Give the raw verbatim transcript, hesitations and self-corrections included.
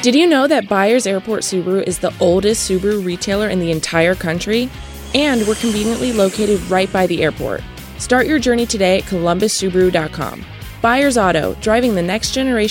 Did you know that Byers Airport Subaru is the oldest Subaru retailer in the entire country? And we're conveniently located right by the airport. Start your journey today at columbus subaru dot com. Byers Auto, driving the next generation